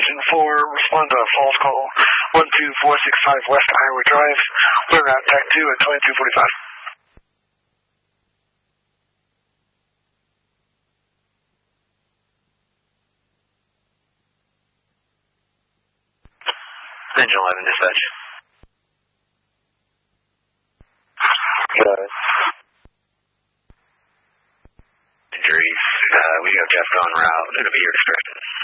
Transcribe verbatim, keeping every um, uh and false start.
Engine four, respond to a false call. one two four six five West Iowa Drive. Clear route Tech two at twenty-two forty-five. Engine eleven, dispatch. Got it. Injuries. Uh, we have Jeff on route. It'll be your discretion.